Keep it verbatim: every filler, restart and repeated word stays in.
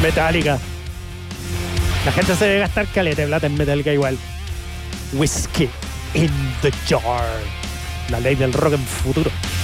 Metallica. La gente se debe gastar caleta de plata en Metallica igual. Whiskey in the jar. La ley del rock en futuro.